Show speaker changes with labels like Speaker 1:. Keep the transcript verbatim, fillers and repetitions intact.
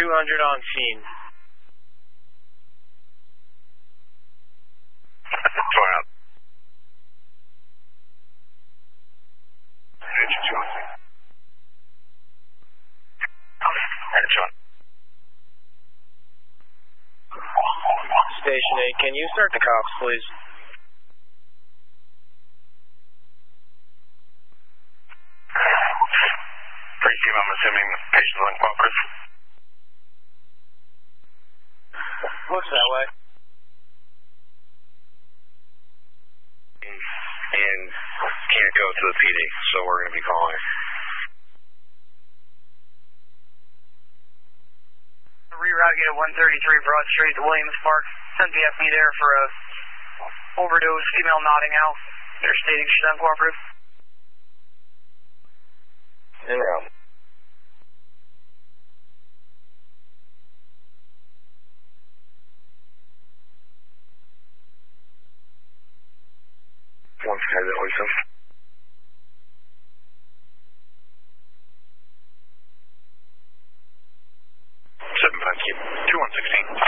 Speaker 1: two hundred on scene.
Speaker 2: Four out. Engine two on scene. Engine.
Speaker 1: Station eight, can you start the cops, please?
Speaker 2: Pre-team, I'm assuming the patient's uncooperative.
Speaker 1: Looks that way.
Speaker 2: And can't go to the P D, so we're going to be calling.
Speaker 3: Rerouting at one thirty-three Broad Street to Williams Park. Send V F me there for a overdose, female nodding out. They're stating she's uncooperative.
Speaker 1: In route.
Speaker 2: One side that was some. Seven five keep two one sixteen.